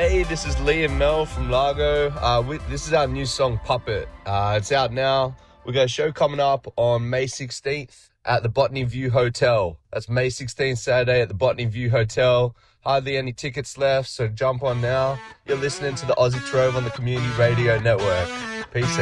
Hey, this is Lee and Mel from Largo. This is our new song, Puppet. It's out now. We got a show coming up on May 16th at the Botany View Hotel. That's May 16th, Saturday at the Botany View Hotel. Hardly any tickets left, so jump on now. You're listening to the Aussie Trove on the Community Radio Network. Peace out.